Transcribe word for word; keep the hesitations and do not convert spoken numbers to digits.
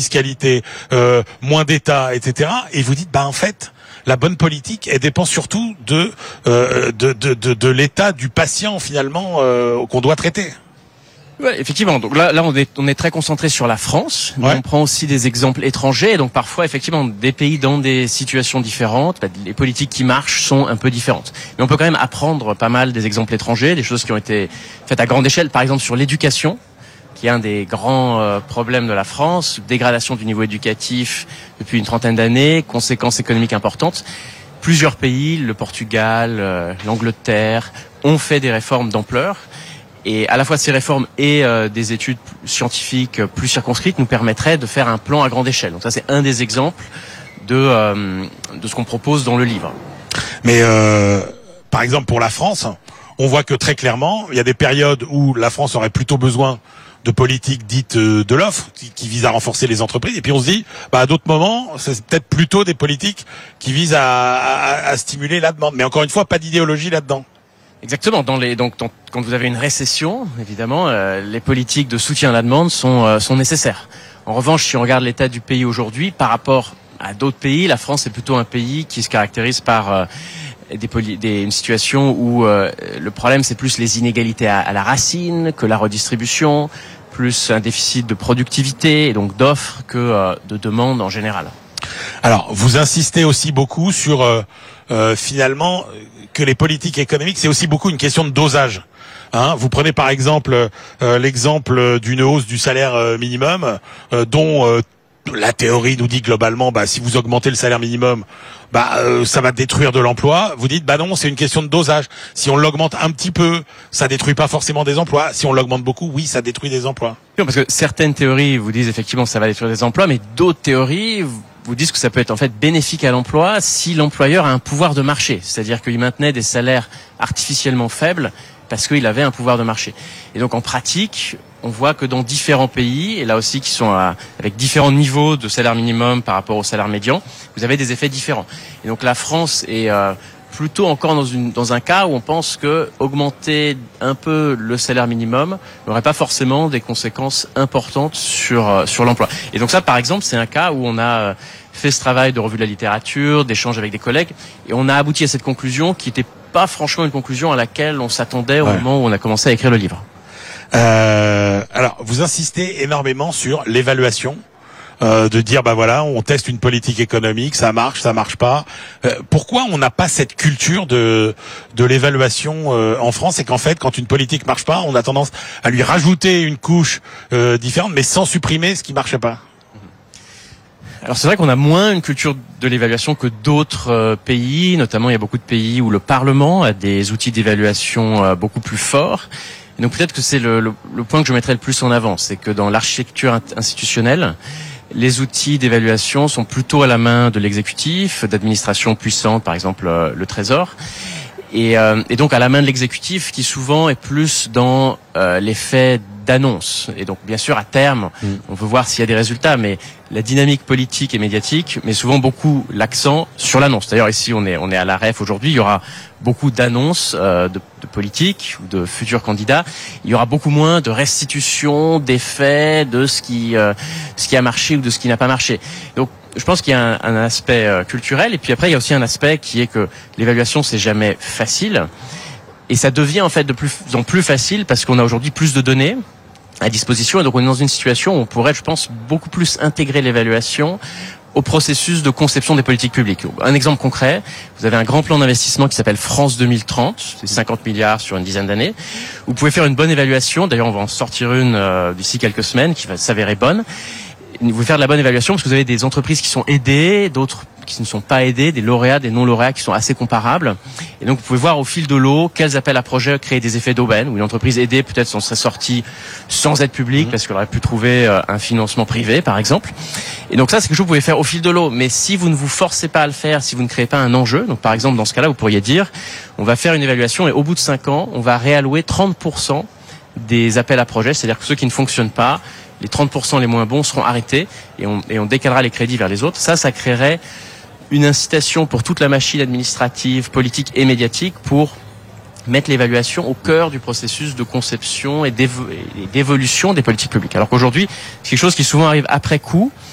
fiscalité, euh, moins d'État, et cetera. Et vous dites, bah en fait, la bonne politique, elle dépend surtout de euh, de, de, de, de l'état du patient finalement euh, qu'on doit traiter. Ouais, effectivement. Donc là, là, on est, on est très concentré sur la France. Mais ouais. On prend aussi des exemples étrangers. Et donc parfois, effectivement, des pays dans des situations différentes, bah, les politiques qui marchent sont un peu différentes. Mais on peut quand même apprendre pas mal des exemples étrangers, des choses qui ont été faites à grande échelle. Par exemple, sur l'éducation, qui est un des grands euh, problèmes de la France, dégradation du niveau éducatif depuis une trentaine d'années, conséquences économiques importantes. Plusieurs pays, le Portugal, euh, l'Angleterre, ont fait des réformes d'ampleur. Et à la fois ces réformes et euh, des études scientifiques plus circonscrites nous permettraient de faire un plan à grande échelle. Donc ça, c'est un des exemples de euh, de ce qu'on propose dans le livre. Mais euh, par exemple pour la France, on voit que très clairement, il y a des périodes où la France aurait plutôt besoin de politiques dites euh, de l'offre, qui, qui visent à renforcer les entreprises. Et puis on se dit, bah à d'autres moments, c'est peut-être plutôt des politiques qui visent à, à, à stimuler la demande. Mais encore une fois, pas d'idéologie là-dedans. Exactement. Dans les donc dans, quand vous avez une récession, évidemment, euh, les politiques de soutien à la demande sont euh, sont nécessaires. En revanche, si on regarde l'état du pays aujourd'hui par rapport à d'autres pays, la France est plutôt un pays qui se caractérise par euh, des, poli- des une situation où euh, le problème c'est plus les inégalités à, à la racine que la redistribution, plus un déficit de productivité et donc d'offres que euh, de demande en général. Alors, vous insistez aussi beaucoup sur euh, euh, finalement que les politiques économiques, c'est aussi beaucoup une question de dosage. Hein, vous prenez par exemple euh, l'exemple d'une hausse du salaire euh, minimum, euh, dont euh, la théorie nous dit globalement, bah si vous augmentez le salaire minimum, bah euh, ça va détruire de l'emploi. Vous dites, bah non, c'est une question de dosage. Si on l'augmente un petit peu, ça détruit pas forcément des emplois. Si on l'augmente beaucoup, oui, ça détruit des emplois. Parce que certaines théories vous disent effectivement que ça va détruire des emplois, mais d'autres théories vous disent que ça peut être en fait bénéfique à l'emploi si l'employeur a un pouvoir de marché, c'est-à-dire qu'il maintenait des salaires artificiellement faibles parce qu'il avait un pouvoir de marché. Et donc en pratique, on voit que dans différents pays, et là aussi qui sont à, avec différents niveaux de salaire minimum par rapport au salaire médian, vous avez des effets différents. Et donc la France est euh, plutôt encore dans, une, dans un cas où on pense que augmenter un peu le salaire minimum n'aurait pas forcément des conséquences importantes sur euh, sur l'emploi. Et donc ça, par exemple, c'est un cas où on a euh, fait ce travail de revue de la littérature, d'échange avec des collègues, et on a abouti à cette conclusion qui n'était pas franchement une conclusion à laquelle on s'attendait au ouais. moment où on a commencé à écrire le livre. Euh, alors, vous insistez énormément sur l'évaluation. Euh, de dire bah voilà, on teste une politique économique, ça marche, ça marche pas. Euh, pourquoi on n'a pas cette culture de de l'évaluation euh, en France, et qu'en fait quand une politique marche pas, on a tendance à lui rajouter une couche euh, différente, mais sans supprimer ce qui marchait pas. Alors c'est vrai qu'on a moins une culture de l'évaluation que d'autres euh, pays, notamment il y a beaucoup de pays où le Parlement a des outils d'évaluation euh, beaucoup plus forts. Et donc peut-être que c'est le, le, le point que je mettrais le plus en avant, c'est que dans l'architecture institutionnelle, les outils d'évaluation sont plutôt à la main de l'exécutif, d'administrations puissantes, par exemple euh, le Trésor, et, euh, et donc à la main de l'exécutif qui souvent est plus dans euh, l'effet d'annonce. Et donc bien sûr à terme, mmh. on veut voir s'il y a des résultats, mais la dynamique politique et médiatique met souvent beaucoup l'accent sur l'annonce. D'ailleurs ici on est on est à la R E F aujourd'hui, il y aura beaucoup d'annonces euh, de, de politiques ou de futurs candidats. Il y aura beaucoup moins de restitution d'effets de ce qui euh, ce qui a marché ou de ce qui n'a pas marché. Donc je pense qu'il y a un, un aspect euh, culturel, et puis après il y a aussi un aspect qui est que l'évaluation c'est jamais facile. Et ça devient en fait de plus en plus facile parce qu'on a aujourd'hui plus de données à disposition, et donc on est dans une situation où on pourrait, je pense, beaucoup plus intégrer l'évaluation au processus de conception des politiques publiques. Un exemple concret, vous avez un grand plan d'investissement qui s'appelle France deux mille trente, c'est cinquante milliards sur une dizaine d'années. Vous pouvez faire une bonne évaluation, d'ailleurs on va en sortir une euh, d'ici quelques semaines qui va s'avérer bonne. Vous pouvez faire de la bonne évaluation parce que vous avez des entreprises qui sont aidées, d'autres qui ne sont pas aidées, des lauréats, des non-lauréats qui sont assez comparables. Et donc vous pouvez voir au fil de l'eau quels appels à projets créent des effets d'aubaine, où une entreprise aidée peut-être s'en serait sortie sans aide publique, mmh. parce qu'elle aurait pu trouver un financement privé par exemple. Et donc ça c'est quelque chose que vous pouvez faire au fil de l'eau. Mais si vous ne vous forcez pas à le faire, si vous ne créez pas un enjeu, donc par exemple dans ce cas-là vous pourriez dire on va faire une évaluation et au bout de cinq ans on va réallouer trente pour cent des appels à projets, c'est-à-dire que ceux qui ne fonctionnent pas, les trente pour cent les moins bons seront arrêtés et on, et on décalera les crédits vers les autres. Ça, ça créerait une incitation pour toute la machine administrative, politique et médiatique pour mettre l'évaluation au cœur du processus de conception et d'évolution des politiques publiques. Alors qu'aujourd'hui, c'est quelque chose qui souvent arrive après coup.